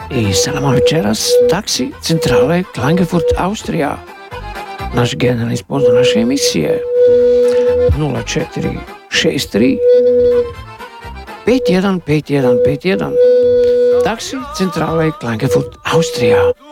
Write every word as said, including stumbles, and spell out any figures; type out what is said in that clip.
I salama večeras, taksi centrale Klagenfurt, Austrija. Naš generalni sponsor naše emisije nula četiri šest tri pet jedan pet jedan pet jedan. Taksi centrale Klagenfurt, Austrija.